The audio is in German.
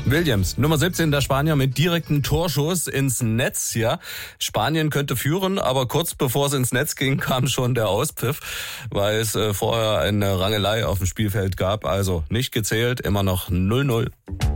Williams, Nummer 17, der Spanier mit direktem Torschuss ins Netz. Ja, Spanien könnte führen, aber kurz bevor es ins Netz ging, kam schon der Auspfiff, weil es vorher eine Rangelei auf dem Spielfeld gab. Also nicht gezählt, immer noch 0-0.